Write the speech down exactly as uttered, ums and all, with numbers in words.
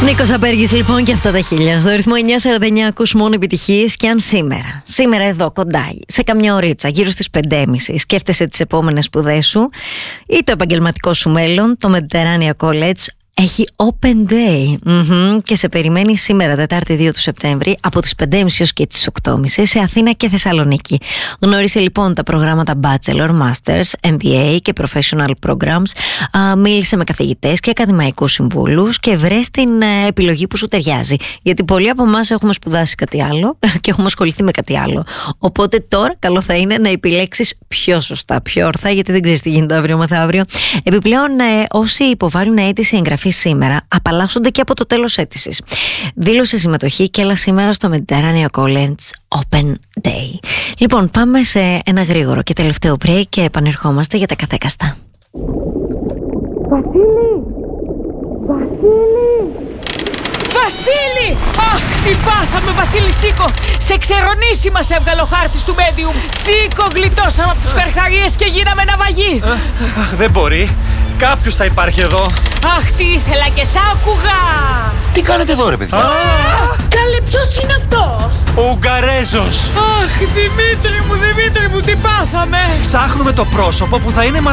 Νίκος Απέργης λοιπόν και αυτά τα χίλια. Στο ρυθμό εννιά σαράντα εννιά ακούς μόνο επιτυχίες. Και αν σήμερα, σήμερα εδώ κοντά, σε καμιά ωρίτσα, γύρω στις πέντε και μισή, σκέφτεσαι τις επόμενες σπουδές σου ή το επαγγελματικό σου μέλλον, το Mediterranean College έχει Open Day mm-hmm. και σε περιμένει σήμερα Τετάρτη δύο του Σεπτέμβρη από τις πέντε και μισή ως και τις οκτώ και μισή σε Αθήνα και Θεσσαλονίκη. Γνώρισε λοιπόν τα προγράμματα Bachelor, Masters, εμ μπι έι και Professional Programs. Α, μίλησε με καθηγητές και ακαδημαϊκούς συμβούλους και βρες την ε, επιλογή που σου ταιριάζει. Γιατί πολλοί από εμάς έχουμε σπουδάσει κάτι άλλο και έχουμε ασχοληθεί με κάτι άλλο. Οπότε τώρα καλό θα είναι να επιλέξεις πιο σωστά, πιο ορθά, γιατί δεν ξέρεις τι γίνεται αύριο μεθαύριο. Επιπλέον, ε, όσοι υποβάλλουν αίτηση εγγραφή σήμερα απαλλάσσονται και από το τέλος αίτησης. Δήλωσε συμμετοχή και έλα σήμερα στο Mediterranean College Open Day. Λοιπόν, πάμε σε ένα γρήγορο και τελευταίο break και επανερχόμαστε για τα καθέκαστα. Βασίλη! Βασίλη! Βασίλη! Αχ, τι πάθαμε, Βασίλη, σήκω! Σε ξερονήσει μας έβγαλε ο χάρτης του Medium. Σήκω, γλιτώσαμε από τους καρχαρίες και γίναμε ναυαγοί. Αχ, δεν μπορεί. Κάποιος θα υπάρχει εδώ. Αχ, τι ήθελα και σ' άκουγα! Τι κάνετε εδώ, ρε παιδιά? Καλέ, ποιος είναι αυτός? Ο Ουγγαρέζος. Αχ, Δημήτρη μου, Δημήτρη μου, τι πάθαμε! Ψάχνουμε το πρόσωπο που θα είναι μαζί